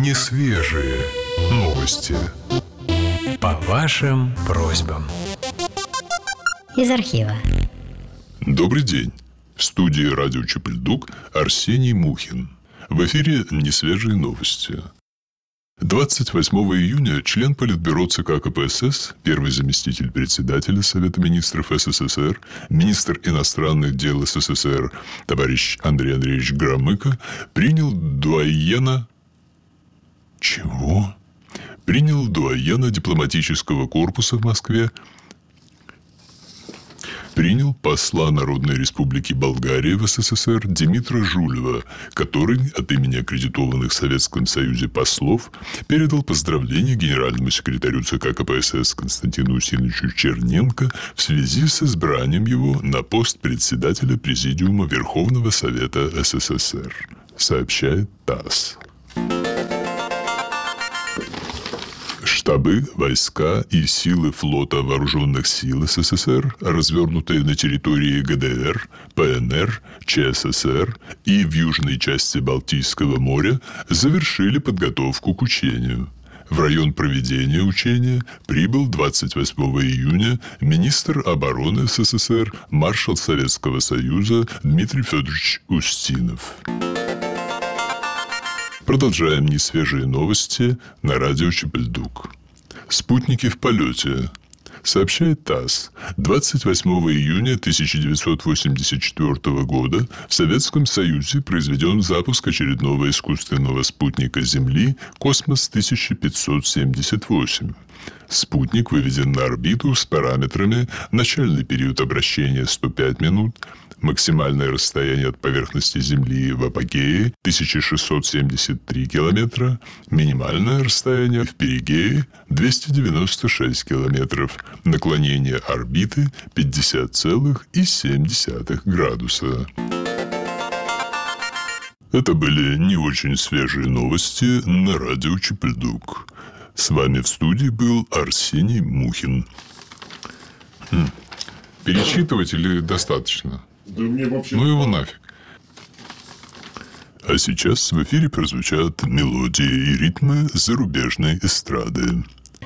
Несвежие новости. По вашим просьбам. Из архива. Добрый день. В студии радио Чепельдук Арсений Мухин. В эфире несвежие новости. 28 июня член Политбюро ЦК КПСС, первый заместитель председателя Совета министров СССР, министр иностранных дел СССР товарищ Андрей Андреевич Громыко принял дуаена... Чего? Принял дуаена дипломатического корпуса в Москве. Принял посла Народной Республики Болгария в СССР Димитра Жулева, который от имени аккредитованных в Советском Союзе послов передал поздравления генеральному секретарю ЦК КПСС Константину Усиновичу Черненко в связи с избранием его на пост председателя Президиума Верховного Совета СССР, сообщает ТАСС. Штабы, войска и силы флота вооруженных сил СССР, развернутые на территории ГДР, ПНР, ЧССР и в южной части Балтийского моря, завершили подготовку к учению. В район проведения учения прибыл 28 июня министр обороны СССР, маршал Советского Союза Дмитрий Федорович Устинов. Продолжаем несвежие новости на радио Чепельдук. Спутники в полете. Сообщает ТАСС. 28 июня 1984 года в Советском Союзе произведен запуск очередного искусственного спутника Земли «Космос-1578». Спутник выведен на орбиту с параметрами: начальный период обращения 105 минут, максимальное расстояние от поверхности Земли в апогее 1673 километра, минимальное расстояние в перигее 296 километров, наклонение орбиты 50,7 градуса. Это были не очень свежие новости на радио Чепельдук. С вами в студии был Арсений Мухин. Перечитывать или достаточно? Да мне вообще... Ну его нафиг. А сейчас в эфире прозвучат мелодии и ритмы зарубежной эстрады.